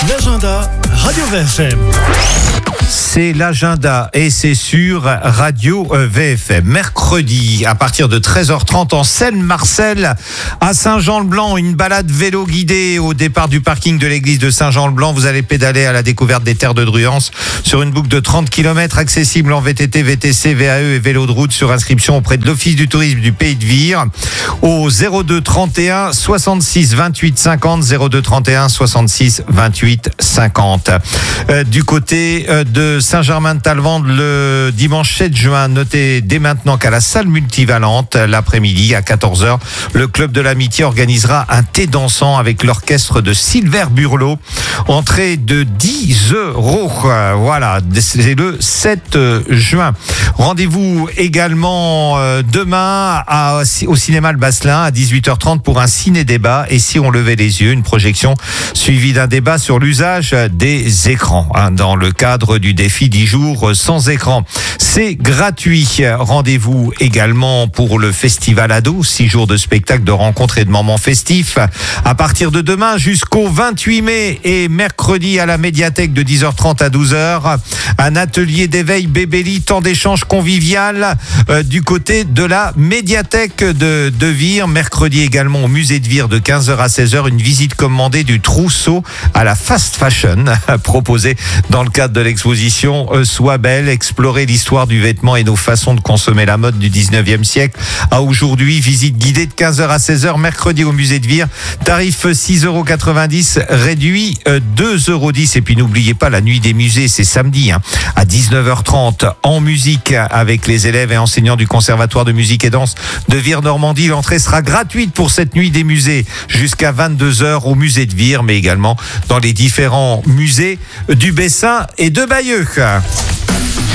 L'agenda Radio VFM. C'est l'agenda et c'est sur Radio VFM. Mercredi, à partir de 13h30 en Seine-Marcel, à Saint-Jean-le-Blanc, une balade vélo guidée au départ du parking de l'église de Saint-Jean-le-Blanc. Vous allez pédaler à la découverte des terres de Druance sur une boucle de 30 km accessible en VTT, VTC, VAE et vélo de route sur inscription auprès de l'Office du tourisme du Pays de Vire au 02 31 66 28 50 02 31 66 28 50. Du côté de Saint-Germain-de-Talvende le dimanche 7 juin, notez dès maintenant qu'à la salle multivalente, l'après-midi à 14h, le club de l'amitié organisera un thé dansant avec l'orchestre de Silver Burlot. Entrée de 10 €. Voilà, c'est le 7 juin. Rendez-vous également demain au cinéma Le Basselin à 18h30 pour un ciné-débat. Et si on levait les yeux, une projection suivie d'un débat sur l'usage des écrans dans le cadre du défi 10 jours sans écran. C'est gratuit. Rendez-vous également pour le Festival Ado, 6 jours de spectacles, de rencontres et de moments festifs à partir de demain jusqu'au 28 mai et mercredi à la médiathèque de 10h30 à 12h. Un atelier d'éveil Bébéli, temps d'échange convivial du côté de la médiathèque de Vire. Mercredi également au musée de Vire de 15h à 16h, une visite commandée du trousseau à la fast fashion proposée dans le cadre de l'exposition Sois belle, explorer l'histoire du vêtement et nos façons de consommer la mode du 19e siècle à aujourd'hui. Visite guidée de 15h à 16h mercredi au musée de Vire. Tarif 6,90 €, réduit 2,10 €. Et puis n'oubliez pas la nuit des musées, c'est samedi à 19h30 en musique avec les élèves et enseignants du Conservatoire de musique et danse de Vire-Normandie. L'entrée sera gratuite pour cette nuit des musées jusqu'à 22h au musée de Vire, mais également dans les différents musées du Bessin et de Bayeux.